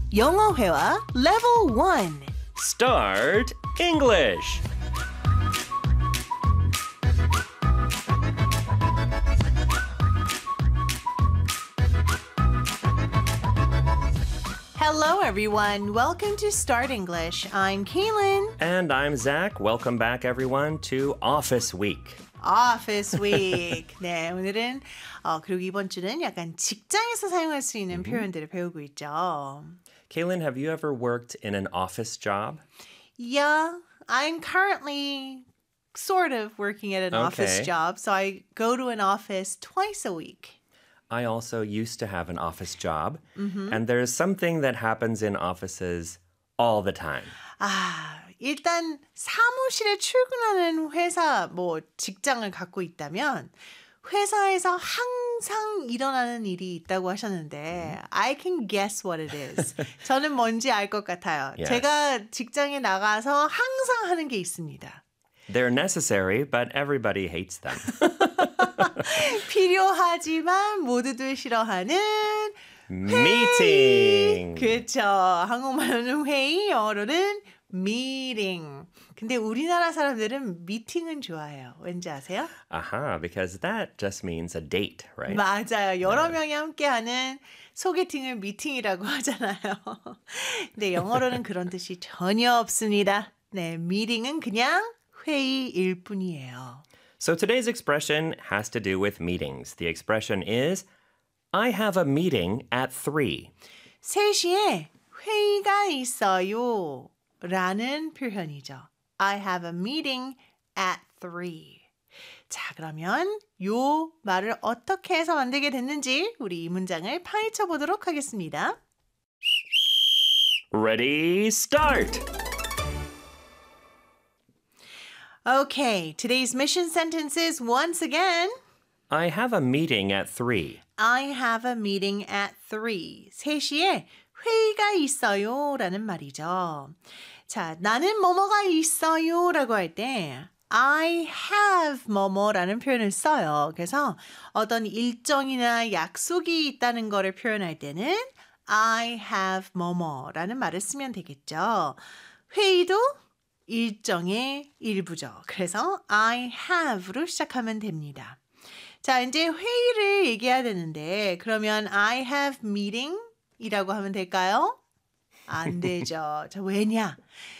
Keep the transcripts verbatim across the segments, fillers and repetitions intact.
영어 회화 Level one. Start English. Hello, everyone. Welcome to Start English. I'm Kaylin. And I'm Zach. Welcome back, everyone, to Office Week. Office Week. 네, 오늘은 어, 그리고 이번 주는 약간 직장에서 사용할 수 있는 표현들을 배우고 있죠. Kaylin, have you ever worked in an office job? Yeah, I'm currently sort of working at an Okay. office job, so I go to an office twice a week. I also used to have an office job, and there's something that happens in offices all the time. 아, 일단 사무실에 출근하는 회사 뭐 직장을 갖고 있다면 회사에서 항상 일어나는 일이 있다고 하셨는데 I can guess what it is. 저는 뭔지 알 것 같아요. Yes. 제가 직장에 나가서 항상 하는 게 있습니다. They're necessary, but everybody hates them. 필요하지만 모두들 싫어하는 Meeting. 그렇죠. 한국말로는 회의, 영어로는 meeting. 근데 우리나라 사람들은 미팅은 좋아해요. 왠지 아세요? Aha, because that just means a date, right? 맞아요. 여러 명이 함께하는 소개팅을 미팅이라고 하잖아요. 근데 영어로는 그런 뜻이 전혀 없습니다. 네, 미팅은 그냥 회의일 뿐이에요. So today's expression has to do with meetings. The expression is, I have a meeting at three. 세 시에 회의가 있어요 라는 표현이죠. I have a meeting at three. 자, 그러면 요 말을 어떻게 해서 만들게 됐는지 우리 이 문장을 파헤쳐 보도록 하겠습니다. Ready, start! Okay, today's mission sentence is once again, I have a meeting at three. I have a meeting at three. 세 시에 회의가 있어요 라는 말이죠. 자, 나는 뭐뭐가 있어요 라고 할 때 I have 뭐뭐라는 표현을 써요. 그래서 어떤 일정이나 약속이 있다는 거를 표현할 때는 I have 뭐뭐라는 말을 쓰면 되겠죠. 회의도 일정의 일부죠. 그래서 I have로 시작하면 됩니다. 자, 이제 회의를 얘기해야 되는데 그러면 I have meeting 이라고 하면 될까요? 안 되죠. 자, 왜냐?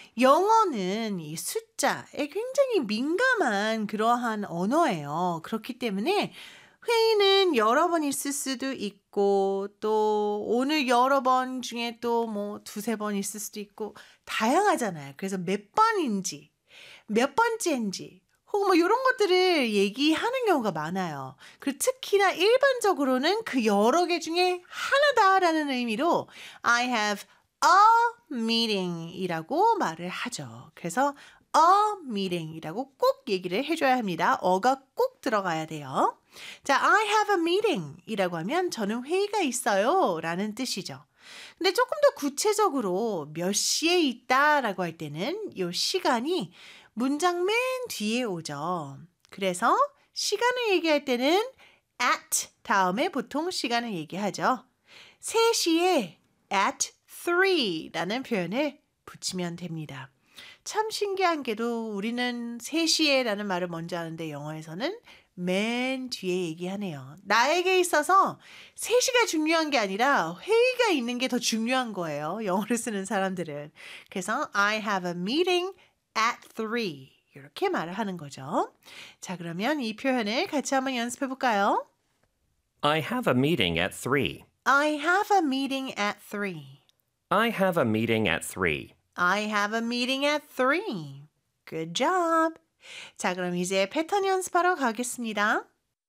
영어는 이 숫자에 굉장히 민감한 그러한 언어예요. 그렇기 때문에 회의는 여러 번 있을 수도 있고 또 오늘 여러 번 중에 또 뭐 두세 번 있을 수도 있고 다양하잖아요. 그래서 몇 번인지 몇 번째인지 혹은 뭐 이런 것들을 얘기하는 경우가 많아요. 그리고 특히나 일반적으로는 그 여러 개 중에 하나다라는 의미로 I have a meeting 이라고 말을 하죠. 그래서 a meeting 이라고 꼭 얘기를 해줘야 합니다. 어가 꼭 들어가야 돼요. 자, I have a meeting 이라고 하면 저는 회의가 있어요 라는 뜻이죠. 근데 조금 더 구체적으로 몇 시에 있다라고 할 때는 이 시간이 문장 맨 뒤에 오죠. 그래서 시간을 얘기할 때는 at 다음에 보통 시간을 얘기하죠. 세 시에 at three 라는 표현을 붙이면 됩니다. 참 신기한 게도 우리는 세 시에 라는 말을 먼저 하는데 영어에서는 맨 뒤에 얘기하네요. 나에게 있어서 세 시가 중요한 게 아니라 회의가 있는 게 더 중요한 거예요. 영어를 쓰는 사람들은. 그래서 I have a meeting at three 이렇게 말을 하는 거죠. 자, 그러면 이 표현을 같이 한번 연습해 볼까요? I have a meeting at three. I have a meeting at three. I have a meeting at three. I have a meeting at three. Good job. 자, 그럼 이제 패턴 연습하러 가겠습니다.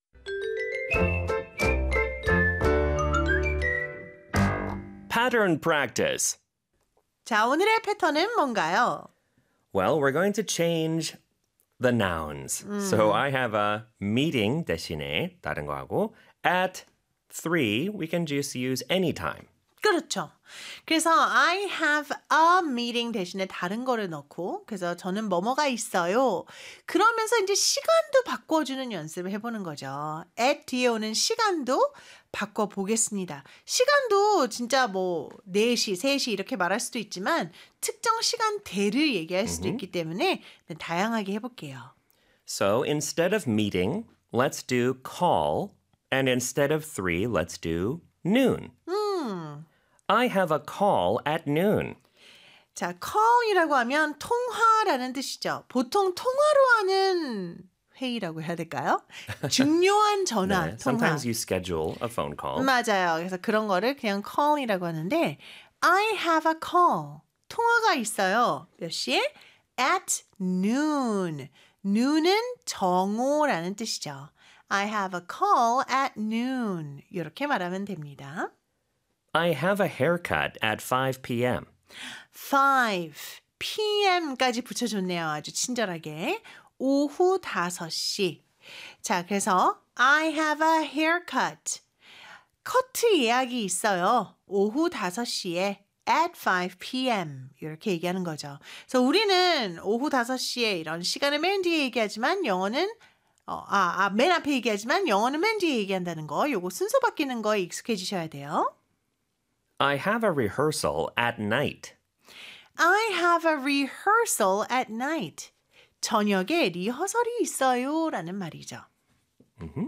Pattern practice. 자, 오늘의 패턴은 뭔가요? Well, we're going to change the nouns. So I have a meeting 대신에 다른 거 하고 at three, we can just use anytime. 그렇죠. 그래서 I have a meeting 대신에 다른 거를 넣고 그래서 저는 뭐뭐가 있어요. 그러면서 이제 시간도 바꿔주는 연습을 해보는 거죠. at 뒤에 오는 시간도 바꿔보겠습니다. 시간도 진짜 뭐 네 시, 세 시 이렇게 말할 수도 있지만 특정 시간대를 얘기할 수도 있기 때문에 다양하게 해볼게요. So instead of meeting, let's do call. And instead of three, let's do noon. 음. I have a call at noon. 자, call이라고 하면 통화라는 뜻이죠. 보통 통화로 하는 회의라고 해야 될까요? 중요한 전화, 네, 통화. sometimes you schedule a phone call. 맞아요. 그래서 그런 거를 그냥 call이라고 하는데 I have a call. 통화가 있어요. 몇 시에? At noon. noon은 정오라는 뜻이죠. I have a call at noon. 이렇게 말하면 됩니다. I have a haircut at five p.m. five p.m.까지 붙여줬네요. 아주 친절하게. 오후 다섯 시. 자, 그래서 I have a haircut. 커트 예약이 있어요. 오후 다섯 시에 at five p.m. 이렇게 얘기하는 거죠. 그래서 우리는 오후 다섯 시에 이런 시간을 맨 뒤에 얘기하지만 영어는 어, 아, 아, 맨 앞에 얘기하지만 영어는 맨 뒤에 얘기한다는 거. 요거 순서 바뀌는 거에 익숙해지셔야 돼요. I have a rehearsal at night. I have a rehearsal at night. 저녁에 리허설이 있어요 라는 말이죠. Mm-hmm.